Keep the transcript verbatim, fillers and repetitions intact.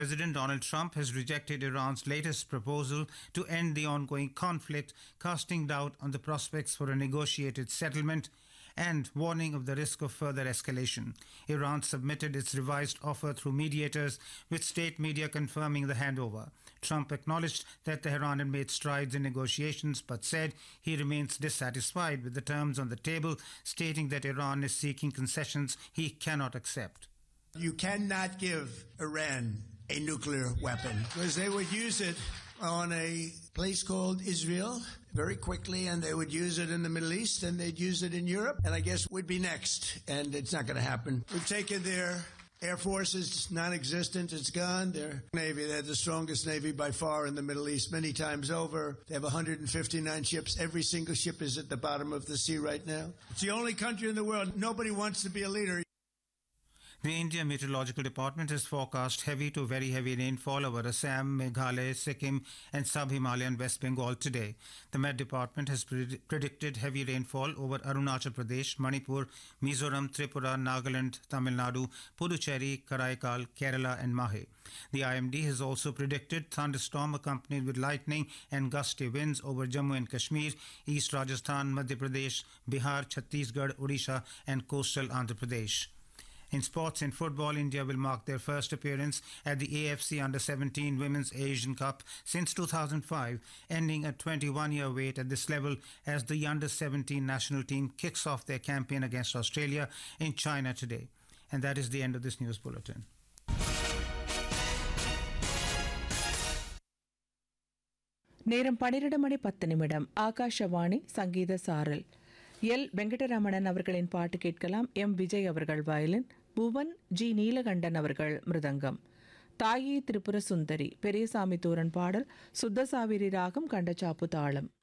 President Donald Trump has rejected Iran's latest proposal to end the ongoing conflict, casting doubt on the prospects for a negotiated settlement and warning of the risk of further escalation. Iran submitted its revised offer through mediators, with state media confirming the handover. Trump acknowledged that Tehran had made strides in negotiations, but said he remains dissatisfied with the terms on the table, stating that Iran is seeking concessions he cannot accept. You cannot give Iran a nuclear weapon because they would use it on a place called Israel very quickly, and they would use it in the Middle East, and they'd use it in Europe, and I guess would be next, and it's not going to happen. We've taken their Air Force is non-existent, it's gone. Their Navy, they're the strongest Navy by far in the Middle East, many times over. They have one hundred fifty-nine ships. Every single ship is at the bottom of the sea right now. It's the only country in the world. Nobody wants to be a leader. The India Meteorological Department has forecast heavy to very heavy rainfall over Assam, Meghalaya, Sikkim and sub-Himalayan West Bengal today. The Met Department has pred- predicted heavy rainfall over Arunachal Pradesh, Manipur, Mizoram, Tripura, Nagaland, Tamil Nadu, Puducherry, Karaikal, Kerala and Mahe. The I M D has also predicted thunderstorm accompanied with lightning and gusty winds over Jammu and Kashmir, East Rajasthan, Madhya Pradesh, Bihar, Chhattisgarh, Odisha and coastal Andhra Pradesh. In sports and football, India will mark their first appearance at the A F C Under seventeen Women's Asian Cup since two thousand five, ending a twenty-one-year wait at this level as the Under seventeen national team kicks off their campaign against Australia in China today. And that is the end of this news bulletin. நேரம் பன்னிரண்டு மணி பத்து நிமிடம். ஆகாஷவாணி சங்கீத சாரல். L Venkataramanan அவர்களின் பாட்டு கேட்கலாம். M Vijay அவர்கள் வயலின், புவன் ஜி நீலகண்டன் அவர்கள் மிருதங்கம். தாயே திரிபுர சுந்தரி பெரியசாமி தூரன் பாடல், சுத்தசாவிரி ராகம், கண்டச்சாப்பு தாளம்.